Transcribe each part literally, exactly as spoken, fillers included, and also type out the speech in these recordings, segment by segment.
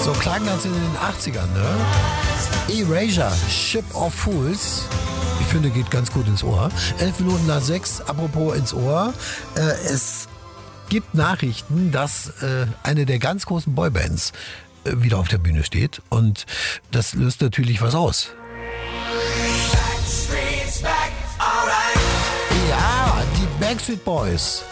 So klang das in den achtzigern, ne? Erasure, Ship of Fools. Ich finde, geht ganz gut ins Ohr. Elf Minuten nach sechs, apropos ins Ohr. Äh, es gibt Nachrichten, dass äh, eine der ganz großen Boybands äh, wieder auf der Bühne steht. Und das löst natürlich was aus. Ja, die Backstreet Boys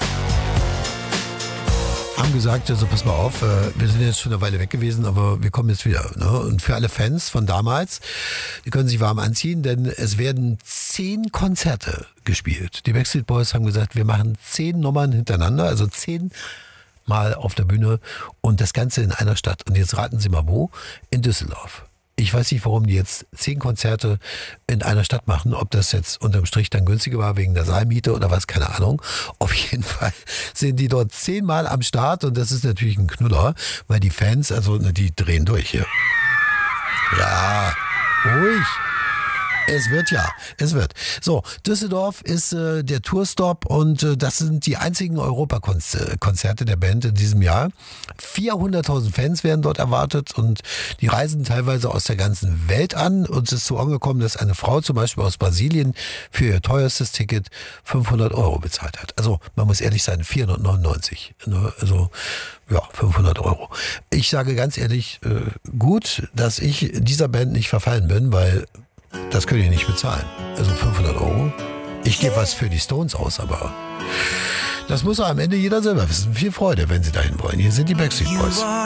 haben gesagt, also pass mal auf, wir sind jetzt schon eine Weile weg gewesen, aber wir kommen jetzt wieder. Ne? Und für alle Fans von damals, die können sich warm anziehen, denn es werden zehn Konzerte gespielt. Die Backstreet Boys haben gesagt, wir machen zehn Nummern hintereinander, also zehn Mal auf der Bühne und das Ganze in einer Stadt. Und jetzt raten Sie mal wo? In Düsseldorf. Ich weiß nicht, warum die jetzt zehn Konzerte in einer Stadt machen. Ob das jetzt unterm Strich dann günstiger war wegen der Saalmiete oder was, keine Ahnung. Auf jeden Fall sind die dort zehnmal am Start und das ist natürlich ein Knüller, weil die Fans, also die drehen durch hier. Ja, ruhig. Es wird ja, es wird. So, Düsseldorf ist äh, der Tourstop und äh, das sind die einzigen Europakonzerte der Band in diesem Jahr. vierhunderttausend Fans werden dort erwartet und die reisen teilweise aus der ganzen Welt an. Uns ist so angekommen, dass eine Frau zum Beispiel aus Brasilien für ihr teuerstes Ticket fünfhundert Euro bezahlt hat. Also man muss ehrlich sein, vierhundertneunundneunzig. Ne? Also ja, fünfhundert Euro. Ich sage ganz ehrlich, äh, gut, dass ich dieser Band nicht verfallen bin, weil das könnt ihr nicht bezahlen. Also fünfhundert Euro. Ich gebe was für die Stones aus, aber das muss am Ende jeder selber wissen. Viel Freude, wenn Sie dahin wollen. Hier sind die Backstreet Boys.